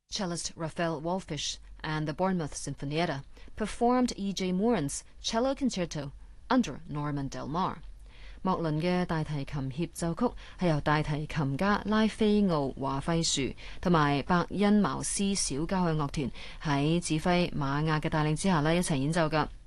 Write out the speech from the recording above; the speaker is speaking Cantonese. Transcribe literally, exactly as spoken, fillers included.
Cellist Raphael Wallfisch and the Bournemouth Sinfonietta performed E J Moran's Cello Concerto under Norman Del Mar。莫倫嘅大提琴協奏曲係由大提琴家拉菲奧華費樹同埋伯恩茅斯小交響樂團喺指揮馬雅嘅帶領之下呢一齊演奏㗎。